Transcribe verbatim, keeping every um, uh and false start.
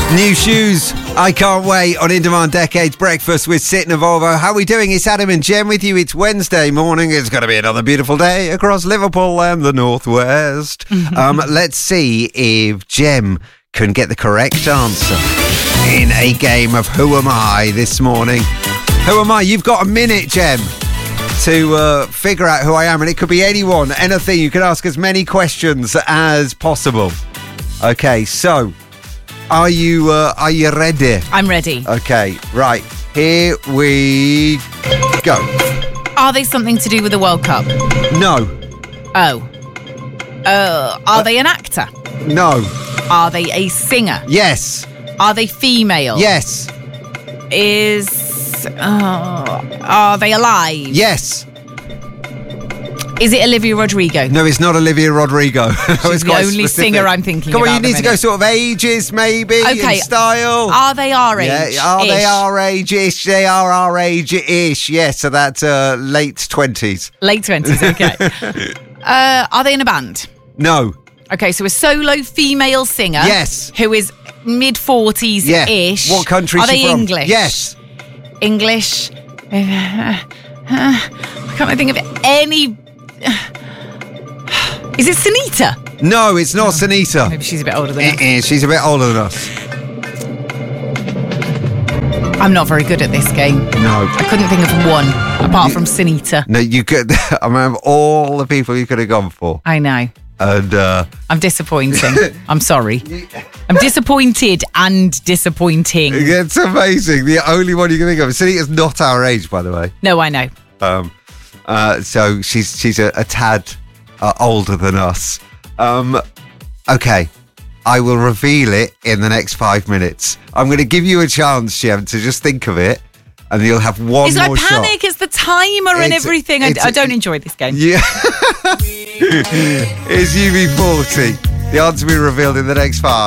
New shoes, I can't wait on In Demand Decades Breakfast with Sit and Volvo. How are we doing? It's Adam and Jem with you. It's Wednesday morning. It's going to be another beautiful day across Liverpool and the Northwest. um, let's see if Jem can get the correct answer in a game of Who Am I this morning. Who am I? You've got a minute, Jem, to uh, figure out who I am, and it could be anyone, anything. You can ask as many questions as possible. Okay, so are you uh, are you ready? I'm ready. Okay, right, here we go. Are they something to do with the World Cup? No. Oh. Uh, are uh, they an actor? No. Are they a singer? Yes. Are they female? Yes. Is... Uh, are they alive? Yes. Is it Olivia Rodrigo? No, it's not Olivia Rodrigo. She's the only specific. singer I'm thinking Come about. on, you need to go sort of ages, maybe, okay. in style. Are they our age? Yeah, are they our age-ish? They are our age-ish, yes. So that's uh, late twenties. Late twenties, okay. uh, are they in a band? No. Okay, so a solo female singer. Yes. Who is mid-forties-ish. Yeah. What country is Are she they from? English? Yes. English. Uh, uh, can't I think of any... Is it Sunita? No, it's not Sunita. Maybe she's a bit older than us. Uh-uh, she's a bit older than us. I'm not very good at this game. No. I couldn't think of one, apart you, from Sunita. No, you could... I remember all the people you could have gone for. I know. And, uh... I'm disappointing. I'm sorry. I'm disappointed and disappointing. It's amazing. The only one you can think of. Sunita's not our age, by the way. No, I know. Um... Uh, so she's she's a, a tad uh, older than us. Um, okay, I will reveal it in the next five minutes. I'm going to give you a chance, Jem, to just think of it, and you'll have one it's more like panic. shot. It's the timer and it's, everything. I, I don't enjoy this game. Yeah, it's U B forty. The answer will be revealed in the next five.